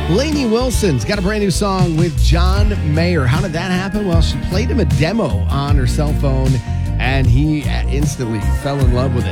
Lainey Wilson's got a brand new song with John Mayer. How did that happen? Well, she played him a demo on her cell phone, and he instantly fell in love with it.